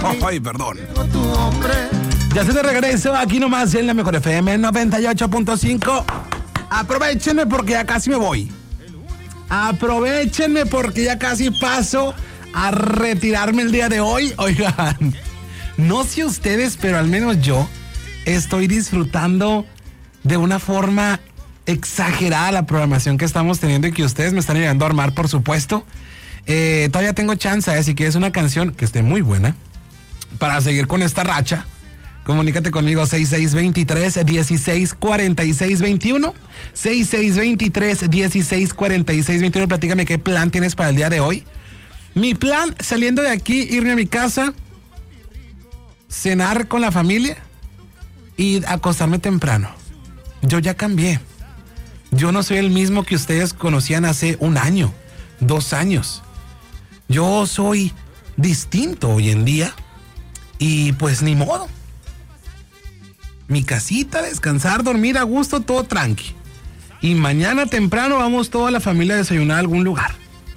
Ay, perdón. Ya estoy de regreso aquí nomás en la Mejor FM 98.5. Aprovechenme porque ya casi me voy. Aprovechenme porque ya casi paso a retirarme el día de hoy. Oigan, no sé ustedes, pero al menos yo estoy disfrutando de una forma exagerada la programación que estamos teniendo y que ustedes me están ayudando a armar, por supuesto. Todavía tengo chance, así que es una canción que esté muy buena para seguir con esta racha. Comunícate conmigo 6623-164621 6623-164621. Platícame qué plan tienes para el día de hoy. Mi plan, saliendo de aquí, irme a mi casa, cenar con la familia y acostarme temprano. Yo ya cambié. Yo no soy el mismo que ustedes conocían hace 1 año, 2 años. Yo soy distinto hoy en día y pues ni modo. Mi casita, descansar, dormir a gusto, todo tranqui. Y mañana temprano vamos toda la familia a desayunar a algún lugar.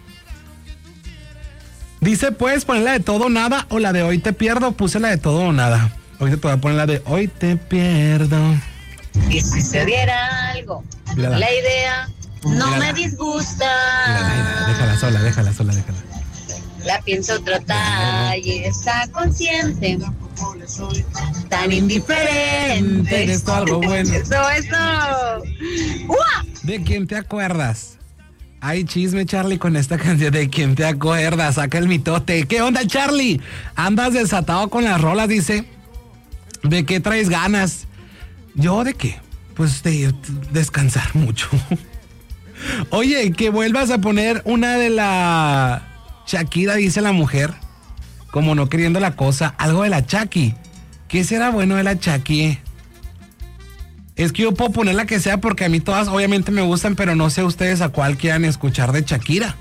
Dice, ¿puedes poner la de todo o nada o la de hoy te pierdo? Puse la de todo o nada. Hoy te voy a poner la de hoy te pierdo. Y si se diera algo, Mírala. la idea no Mírala. me disgusta. Mírala, déjala sola. La pienso tratar y está consciente. Tan indiferente. Eres todo algo bueno. Eso. ¡Uah! ¿De quién te acuerdas? Hay chisme, Charlie, con esta canción. ¿De quién te acuerdas? Saca el mitote. ¿Qué onda, Charlie? Andas desatado con las rolas, dice. ¿De qué traes ganas? ¿Yo de qué? Pues de descansar mucho. Oye, que vuelvas a poner una de la Shakira, dice la mujer, como no queriendo la cosa, algo de la Shaki. ¿Qué será bueno de la Shaki? Es que yo puedo poner la que sea porque a mí todas obviamente me gustan, pero no sé ustedes a cuál quieran escuchar de Shakira.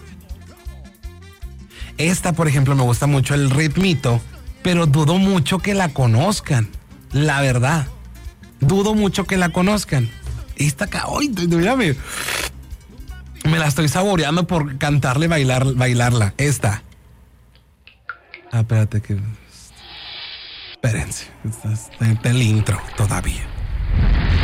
Esta, por ejemplo, me gusta mucho el ritmito, pero dudo mucho que la conozcan, la verdad. Dudo mucho que la conozcan. Esta acá, ¡ay! Mírame. Me la estoy saboreando por cantarle, bailarla. Esta. Ah, espérate que... Espérense. Está el intro todavía.